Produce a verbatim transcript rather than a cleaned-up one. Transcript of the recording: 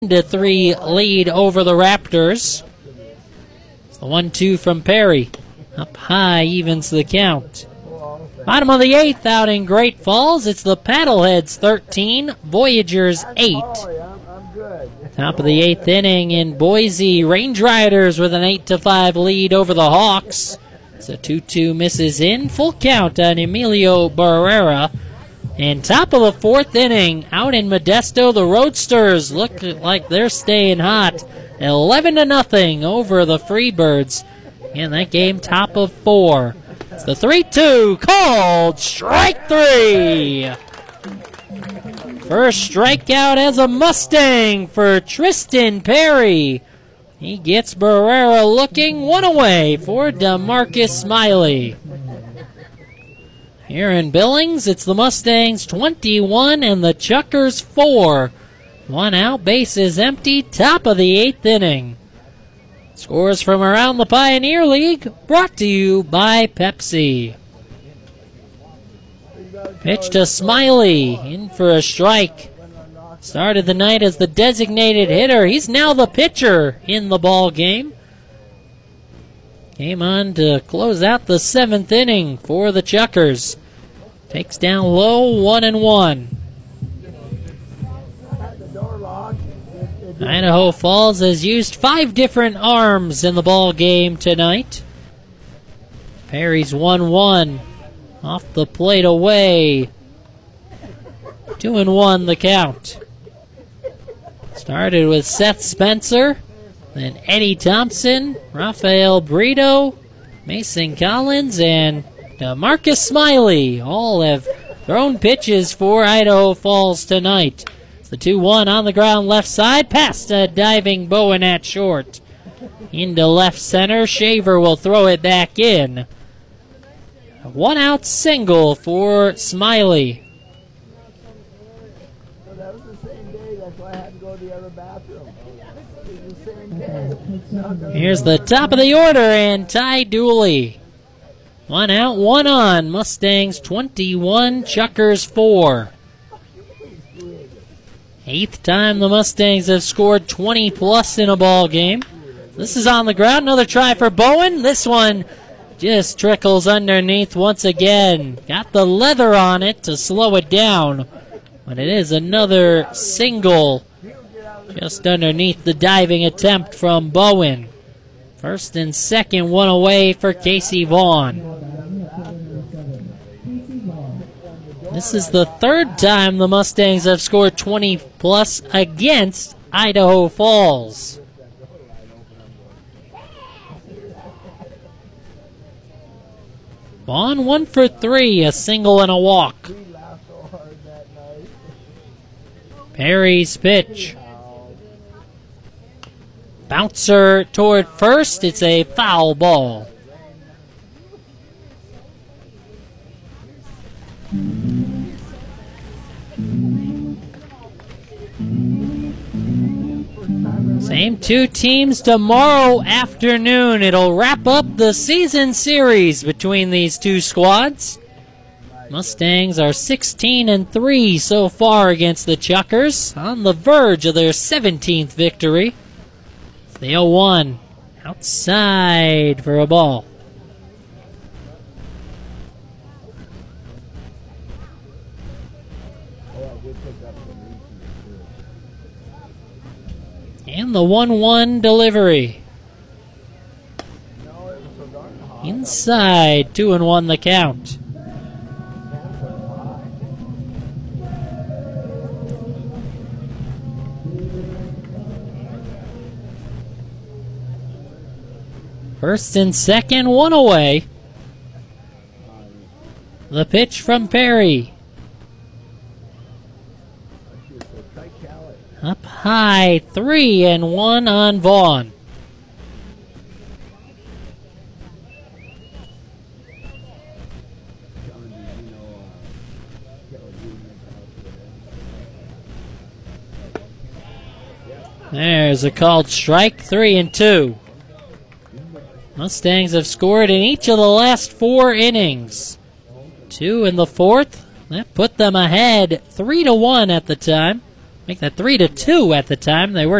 to three lead over the Raptors. It's the one two from Perry. Up high, evens the count. Bottom of the eighth out in Great Falls. It's the Paddleheads thirteen, Voyagers eight. Top of the eighth inning in Boise, Range Riders with an eight to five lead over the Hawks. It's a two two misses in. Full count on Emilio Barrera. And top of the fourth inning, out in Modesto, the Roadsters look like they're staying hot. eleven to nothing over the Freebirds. And that game, top of four. It's the three two called strike three. First strikeout as a Mustang for Tristan Perry. He gets Barrera looking one away for DeMarcus Smiley. Here in Billings, it's the Mustangs twenty-one and the Chuckers four. One out, base is empty, top of the eighth inning. Scores from around the Pioneer League, brought to you by Pepsi. Pitch to Smiley, in for a strike. Started the night as the designated hitter. He's now the pitcher in the ball game. Came on to close out the seventh inning for the Chuckers. Takes down low, one and one. Idaho Falls has used five different arms in the ball game tonight. Perry's one one. Off the plate away. Two and one the count. Started with Seth Spencer, then Eddie Thompson, Rafael Brito, Mason Collins, and DeMarcus Smiley. All have thrown pitches for Idaho Falls tonight. It's the two one on the ground left side, past a diving Bowen at short. Into left center, Shaver will throw it back in. A one out single for Smiley. That was the same day, that's why I had to go to the other bathroom. It was the same day. Here's the top of the order and Ty Dooley. One out, one on. Mustangs twenty-one, Chuckers four. Eighth time the Mustangs have scored twenty plus in a ball game. This is on the ground. Another try for Bowen. This one just trickles underneath once again. Got the leather on it to slow it down. But it is another single just underneath the diving attempt from Bowen. First and second, one away for Casey Vaughn. This is the third time the Mustangs have scored twenty plus against Idaho Falls. Vaughn one for three, a single and a walk. Perry's pitch. Bouncer toward first. It's a foul ball. Same two teams tomorrow afternoon. It'll wrap up the season series between these two squads. Mustangs are sixteen and three so far against the Chuckers, on the verge of their seventeenth victory. The oh one outside for a ball. And the one one delivery. Inside, two and one the count. First and second, one away. The pitch from Perry. Up high, three and one on Vaughn. There's a called strike, three and two. Mustangs have scored in each of the last four innings. Two in the fourth. That put them ahead three to one at the time. Make that three to two at the time. They were